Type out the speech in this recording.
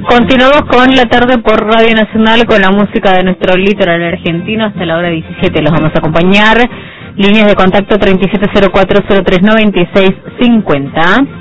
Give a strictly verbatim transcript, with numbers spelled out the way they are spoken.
Continuamos con la tarde por Radio Nacional con la música de nuestro litoral argentino. Hasta la hora diecisiete los vamos a acompañar. Líneas de contacto treinta y siete cero cuatro cero tres nueve seis cincuenta.